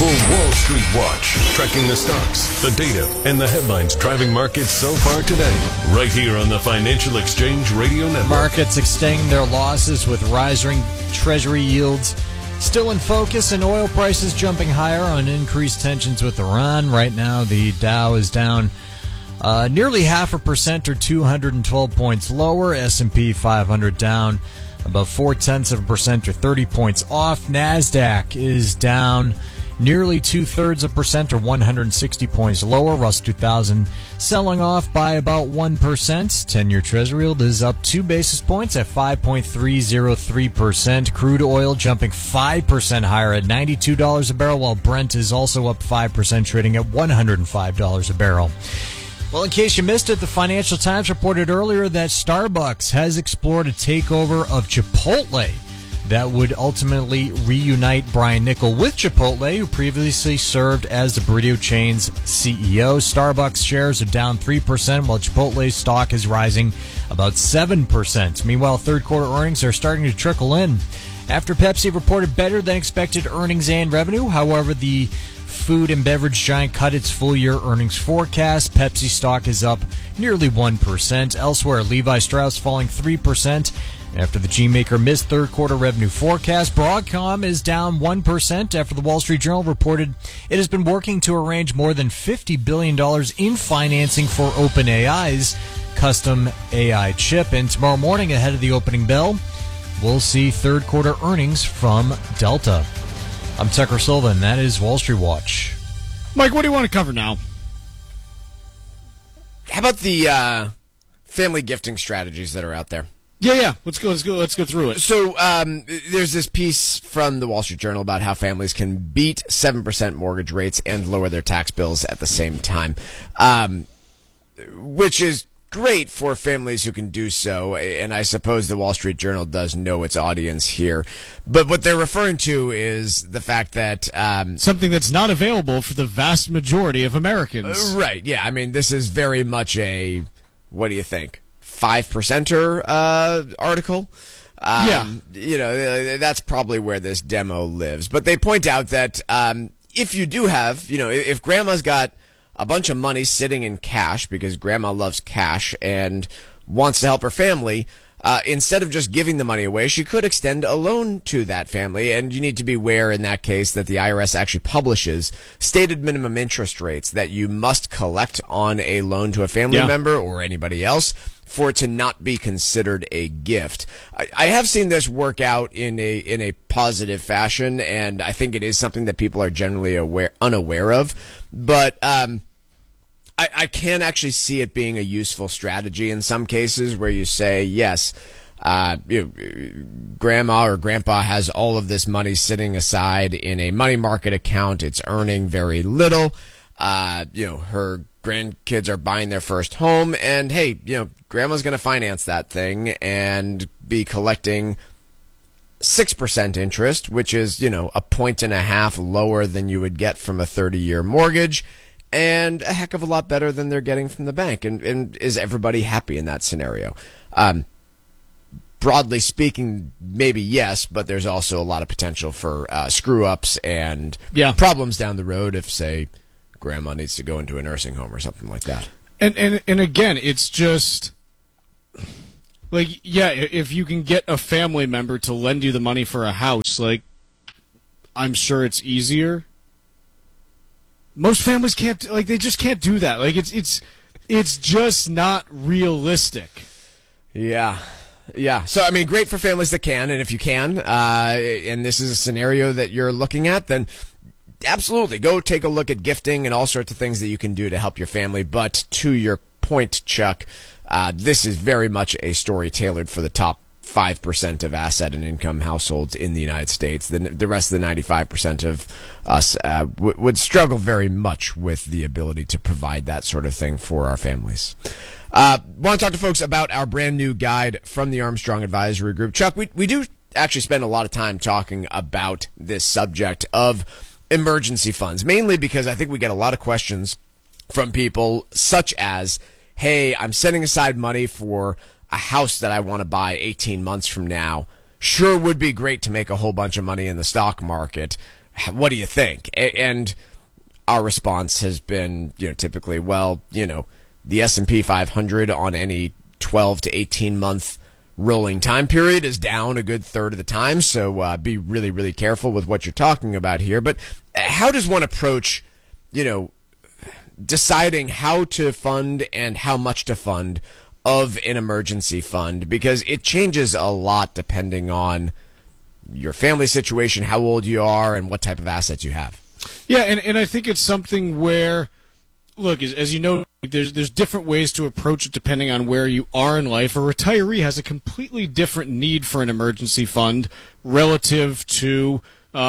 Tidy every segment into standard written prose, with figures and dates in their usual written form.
Wall Street Watch, tracking the stocks, the data, and the headlines driving markets so far today. Right here on the Financial Exchange Radio Network. Markets extending their losses with rising Treasury yields still in focus, and oil prices jumping higher on increased tensions with Iran. Right now, the Dow is down nearly 0.5% or 212 points lower. S&P 500 down about 0.4% or 30 points off. NASDAQ is down nearly 0.2% or 160 points lower. Russell 2000 selling off by about 1%. 10-year Treasury yield is up 2 basis points at 5.303%. Crude oil jumping 5% higher at $92 a barrel, while Brent is also up 5%, trading at $105 a barrel. Well, in case you missed it, the Financial Times reported earlier that Starbucks has explored a takeover of Chipotle that would ultimately reunite Brian Niccol with Chipotle, who previously served as the burrito chain's CEO. Starbucks shares are down 3%, while Chipotle's stock is rising about 7%. Meanwhile, third quarter earnings are starting to trickle in. After Pepsi reported better than expected earnings and revenue, however, the food and beverage giant cut its full-year earnings forecast. Pepsi stock is up nearly 1%. Elsewhere, Levi Strauss falling 3%. After the G-Maker missed third-quarter revenue forecast. Broadcom is down 1% after the Wall Street Journal reported it has been working to arrange more than $50 billion in financing for OpenAI's custom AI chip. And tomorrow morning, ahead of the opening bell, we'll see third-quarter earnings from Delta. I'm Tucker Silva, and that is Wall Street Watch. Mike, what do you want to cover now? How about the family gifting strategies that are out there? Yeah. Let's go through it. So there's this piece from the Wall Street Journal about how families can beat 7% mortgage rates and lower their tax bills at the same time, which is great for families who can do so. And I suppose the Wall Street Journal does know its audience here. But what they're referring to is the fact that something that's not available for the vast majority of Americans. Right. Yeah. I mean, this is very much a, what do you think? 5%er article. That's probably where this demo lives. But they point out that if you do have, if grandma's got a bunch of money sitting in cash because grandma loves cash and wants to help her family, instead of just giving the money away, she could extend a loan to that family. And you need to be aware in that case that the IRS actually publishes stated minimum interest rates that you must collect on a loan to a family member or anybody else for it to not be considered a gift. I have seen this work out in a positive fashion, and I think it is something that people are generally unaware of. But I can actually see it being a useful strategy in some cases where you say, yes, grandma or grandpa has all of this money sitting aside in a money market account. It's earning very little. Her grandkids are buying their first home, and hey, grandma's going to finance that thing and be collecting 6% interest, which is, 1.5 points lower than you would get from a 30-year mortgage, and a heck of a lot better than they're getting from the bank. And is everybody happy in that scenario? Broadly speaking, maybe yes, but there's also a lot of potential for screw-ups and problems down the road if, say, grandma needs to go into a nursing home or something like that. And again, it's just like, if you can get a family member to lend you the money for a house, like, I'm sure it's easier. Most families can't, they just can't do that. Like, it's just not realistic. Yeah. So, I mean, great for families that can, and if you can, and this is a scenario that you're looking at, then absolutely, go take a look at gifting and all sorts of things that you can do to help your family. But to your point, Chuck, this is very much a story tailored for the top 5% of asset and income households in the United States. The rest of the 95% of us would struggle very much with the ability to provide that sort of thing for our families. Want to talk to folks about our brand new guide from the Armstrong Advisory Group. Chuck, we do actually spend a lot of time talking about this subject of emergency funds, mainly because I think we get a lot of questions from people such as, hey, I'm setting aside money for a house that I want to buy 18 months from now. Sure would be great to make a whole bunch of money in the stock market. what do you think? And our response has been, typically, well, the S&P 500 on any 12 to 18 month rolling time period is down a good third of the time. So be really, really careful with what you're talking about here. But how does one approach, deciding how to fund and how much to fund of an emergency fund? Because it changes a lot depending on your family situation, how old you are, and what type of assets you have. Yeah, and I think it's something where, look, as you know, there's different ways to approach it depending on where you are in life. A retiree has a completely different need for an emergency fund relative to,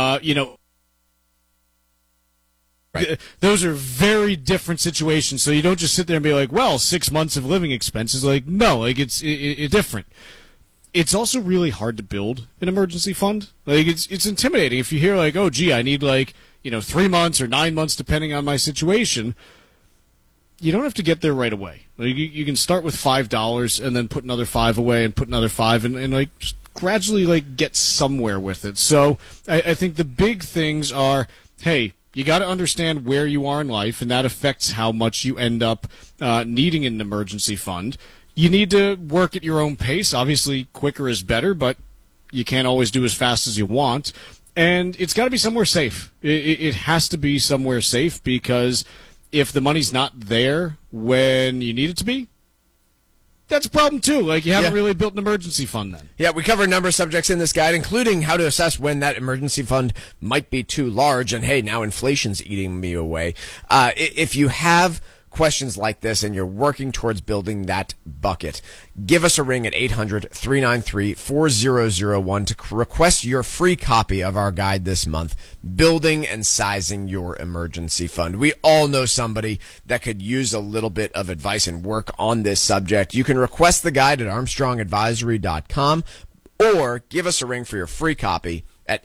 Right. Those are very different situations. So you don't just sit there and be like, well, 6 months of living expenses. Like, no, like it's different. It's also really hard to build an emergency fund. Like, it's intimidating. If you hear like, oh, gee, I need 3 months or 9 months depending on my situation. You don't have to get there right away. Like, you can start with $5 and then put another $5 away and put another $5 and just gradually get somewhere with it. So I think the big things are, hey, you got to understand where you are in life, and that affects how much you end up needing an emergency fund. You need to work at your own pace. Obviously, quicker is better, but you can't always do as fast as you want. And it's got to be somewhere safe. It has to be somewhere safe, because if the money's not there when you need it to be, that's a problem too. Like, you haven't really built an emergency fund then. Yeah, we cover a number of subjects in this guide, including how to assess when that emergency fund might be too large. And hey, now inflation's eating me away. If you have questions like this and you're working towards building that bucket, give us a ring at 800-393-4001 to request your free copy of our guide this month, Building and Sizing Your Emergency Fund. We all know somebody that could use a little bit of advice and work on this subject. You can request the guide at armstrongadvisory.com or give us a ring for your free copy at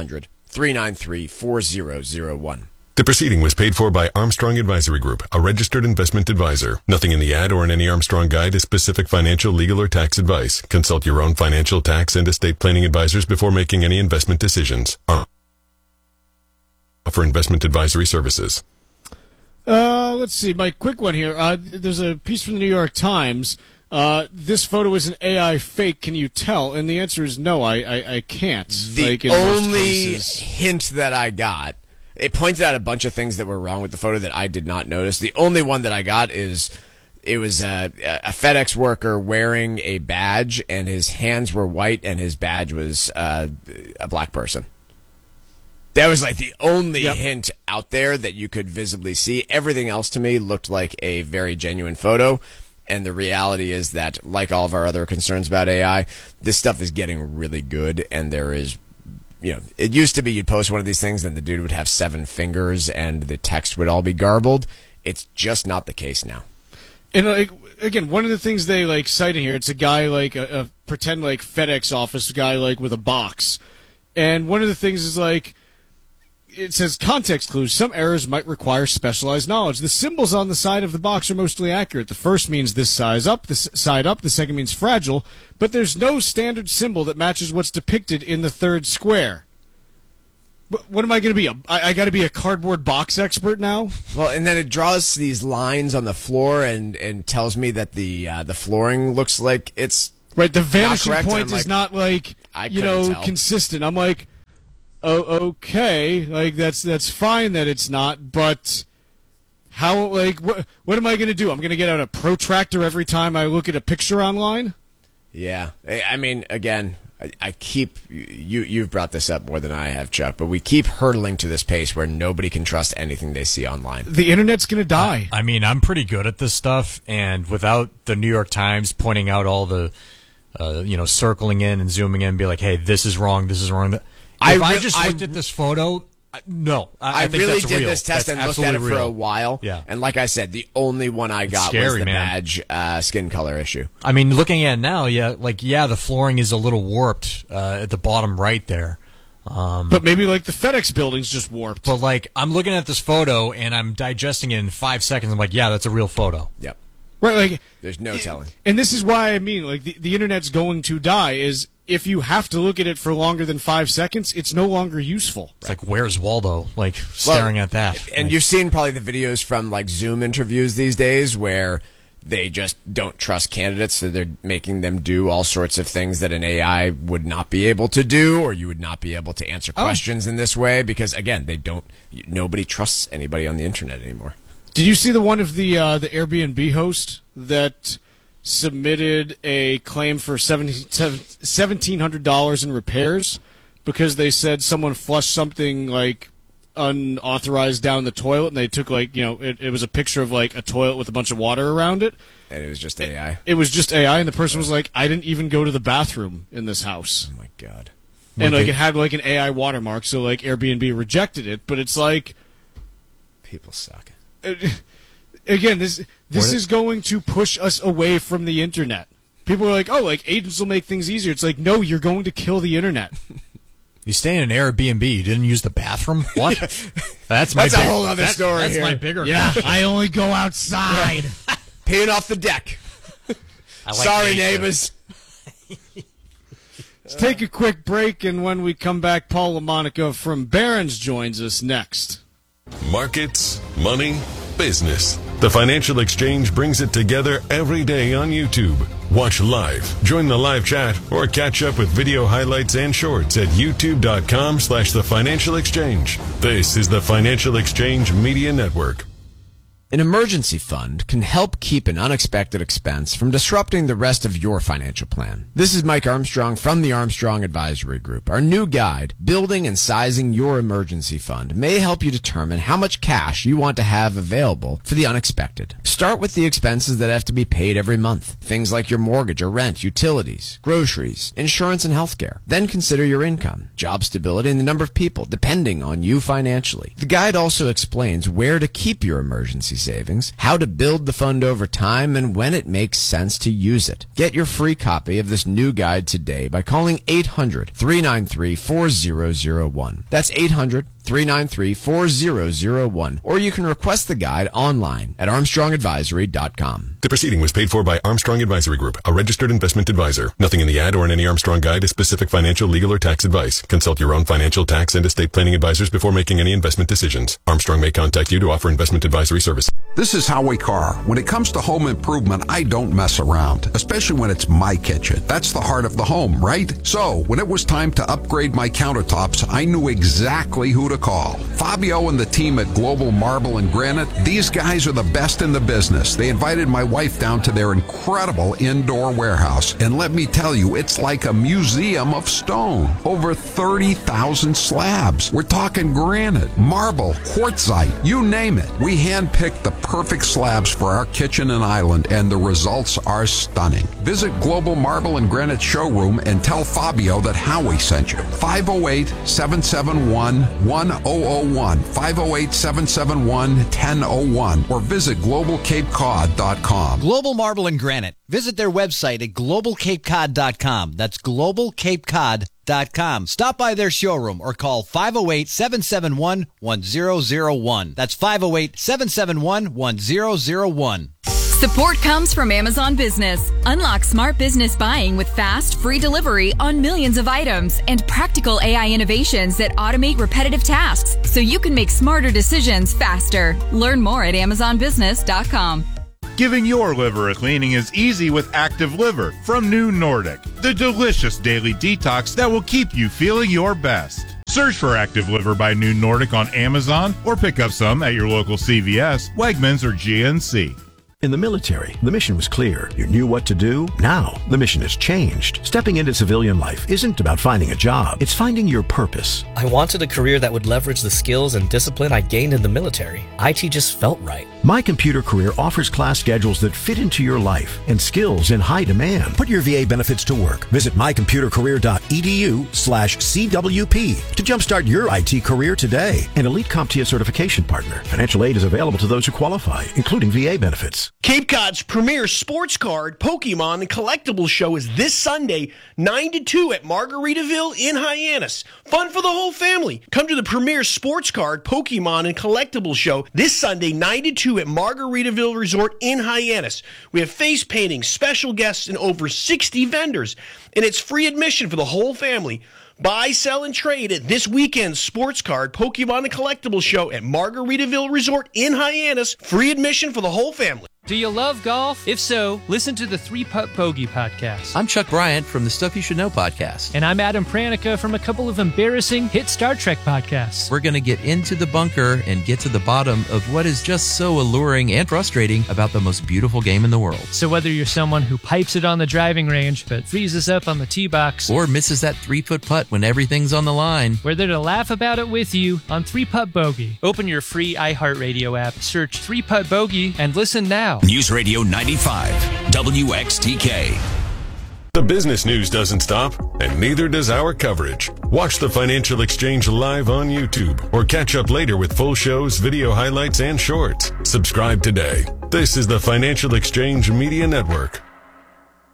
800-393-4001. The proceeding was paid for by Armstrong Advisory Group, a registered investment advisor. Nothing in the ad or in any Armstrong guide is specific financial, legal, or tax advice. Consult your own financial, tax, and estate planning advisors before making any investment decisions. For investment advisory services. Let's see. My quick one here. There's a piece from the New York Times. This photo is an AI fake. Can you tell? And the answer is no, I can't. The only hint that I got, it pointed out a bunch of things that were wrong with the photo that I did not notice. The only one that I got is it was a FedEx worker wearing a badge, and his hands were white, and his badge was a black person. That was the only hint out there that you could visibly see. Everything else to me looked like a very genuine photo. And the reality is that, like all of our other concerns about AI, this stuff is getting really good, and there is, it used to be you'd post one of these things and the dude would have 7 fingers and the text would all be garbled. It's just not the case now. And again, one of the things they cite in here, it's a guy a pretend FedEx office guy with a box. And one of the things is it says context clues. Some errors might require specialized knowledge. The symbols on the side of the box are mostly accurate. The first means this size up, this side up. The second means fragile. But there's no standard symbol that matches what's depicted in the third square. What am I going to be? I got to be a cardboard box expert now? Well, and then it draws these lines on the floor and tells me that the flooring looks like it's right. The vanishing point is not consistent. I'm like, oh, okay, that's fine that it's not, but how, what am I going to do? I'm going to get out a protractor every time I look at a picture online? Yeah. I mean, again, I keep, you've brought this up more than I have, Chuck, but we keep hurtling to this pace where nobody can trust anything they see online. The internet's going to die. I mean, I'm pretty good at this stuff, and without the New York Times pointing out all the, circling in and zooming in and be like, hey, this is wrong, this is wrong. If I just looked at this photo, no. I think really that's did real. this test that's and looked at it for a while. Yeah. And like I said, the only one I got was the badge skin color issue. I mean, looking at it now, the flooring is a little warped at the bottom right there. But maybe the FedEx building's just warped. But I'm looking at this photo and I'm digesting it in 5 seconds. I'm like, yeah, that's a real photo. Yep. Right, there's no telling. And this is why I mean, the internet's going to die is if you have to look at it for longer than 5 seconds, it's no longer useful. It's like, where's Waldo? Like, staring at that. And like, you've seen probably the videos from like Zoom interviews these days where they just don't trust candidates, so they're making them do all sorts of things that an AI would not be able to do, or you would not be able to answer questions in this way, because again, nobody trusts anybody on the internet anymore. Did you see the one of the Airbnb host that submitted a claim for $1,700 in repairs because they said someone flushed something like unauthorized down the toilet, and they took it was a picture of like a toilet with a bunch of water around it, and it was just AI. It was just AI, and the person was like, "I didn't even go to the bathroom in this house." Oh my god! And like it had like an AI watermark, so like Airbnb rejected it. But it's like people suck. Again, this is going to push us away from the internet. People are like, "Oh, like agents will make things easier." It's like, no, you're going to kill the internet. You stay in an Airbnb, you didn't use the bathroom? What? That's a whole other story. That's here. my bigger Yeah, I only go outside. Peeing off the deck. Sorry, neighbors. Let's take a quick break, and when we come back, Paul LaMonica from Barron's joins us next. Markets, money, business. The Financial Exchange brings it together every day on YouTube. Watch live, join the live chat, or catch up with video highlights and shorts at youtube.com/The Financial Exchange. This is the Financial Exchange Media Network. An emergency fund can help keep an unexpected expense from disrupting the rest of your financial plan. This is Mike Armstrong from the Armstrong Advisory Group. Our new guide, Building and Sizing Your Emergency Fund, may help you determine how much cash you want to have available for the unexpected. Start with the expenses that have to be paid every month. Things like your mortgage or rent, utilities, groceries, insurance, and healthcare. Then consider your income, job stability, and the number of people depending on you financially. The guide also explains where to keep your emergency savings, how to build the fund over time, and when it makes sense to use it. Get your free copy of this new guide today by calling 800-393-4001. That's 800-393-4001. Or you can request the guide online at armstrongadvisory.com. The proceeding was paid for by Armstrong Advisory Group, a registered investment advisor. Nothing in the ad or in any Armstrong guide is specific financial, legal, or tax advice. Consult your own financial, tax, and estate planning advisors before making any investment decisions. Armstrong may contact you to offer investment advisory service. This is Howie Carr. When it comes to home improvement, I don't mess around, especially when it's my kitchen. That's the heart of the home, right? So, when it was time to upgrade my countertops, I knew exactly who to call. Fabio and the team at Global Marble and Granite, these guys are the best in the business. They invited my wife down to their incredible indoor warehouse, and let me tell you, it's like a museum of stone. Over 30,000 slabs. We're talking granite, marble, quartzite, you name it. We handpicked the perfect slabs for our kitchen and island, and the results are stunning. Visit Global Marble and Granite Showroom and tell Fabio that Howie sent you. 508-771-1001, 508-771-1001, or visit globalcapecod.com. Global Marble and Granite. Visit their website at globalcapecod.com. That's globalcapecod.com. Stop by their showroom or call 508-771-1001. That's 508-771-1001. Support comes from Amazon Business. Unlock smart business buying with fast, free delivery on millions of items and practical AI innovations that automate repetitive tasks so you can make smarter decisions faster. Learn more at AmazonBusiness.com. Giving your liver a cleaning is easy with Active Liver from New Nordic, the delicious daily detox that will keep you feeling your best. Search for Active Liver by New Nordic on Amazon or pick up some at your local CVS, Wegmans, or GNC. In the military, the mission was clear. You knew what to do. Now, the mission has changed. Stepping into civilian life isn't about finding a job. It's finding your purpose. I wanted a career that would leverage the skills and discipline I gained in the military. IT just felt right. My Computer Career offers class schedules that fit into your life and skills in high demand. Put your VA benefits to work. Visit mycomputercareer.edu/CWP to jumpstart your IT career today. An elite CompTIA certification partner. Financial aid is available to those who qualify, including VA benefits. Cape Cod's premier sports card, Pokemon, and collectibles show is this Sunday, 9 to 2 at Margaritaville in Hyannis. Fun for the whole family. Come to the premier sports card, Pokemon, and collectibles show this Sunday, 9 to 2 at Margaritaville Resort in Hyannis. We have face painting, special guests, and over 60 vendors. And it's free admission for the whole family. Buy, sell, and trade at this weekend's sports card, Pokemon, and collectibles show at Margaritaville Resort in Hyannis. Free admission for the whole family. Do you love golf? If so, listen to the 3-Putt Bogey podcast. I'm Chuck Bryant from the Stuff You Should Know podcast. And I'm Adam Pranica from a couple of embarrassing hit Star Trek podcasts. We're going to get into the bunker and get to the bottom of what is just so alluring and frustrating about the most beautiful game in the world. So whether you're someone who pipes it on the driving range but freezes up on the tee box, or misses that 3-foot putt when everything's on the line, we're there to laugh about it with you on 3-Putt Bogey. Open your free iHeartRadio app, search 3-Putt Bogey, and listen now. News Radio 95, WXTK. The business news doesn't stop, and neither does our coverage. Watch the Financial Exchange live on YouTube, or catch up later with full shows, video highlights, and shorts. Subscribe today. This is the Financial Exchange Media Network.